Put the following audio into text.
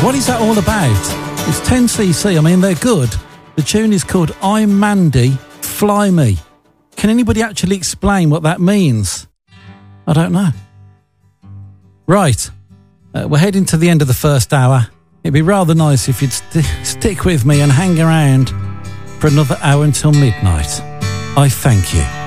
What is that all about? It's 10cc. I mean, they're good. The tune is called I'm Mandy, Fly Me. Can anybody actually explain what that means? I don't know. Right. We're heading to the end of the first hour. It'd be rather nice if you'd stick with me and hang around for another hour until midnight. I thank you.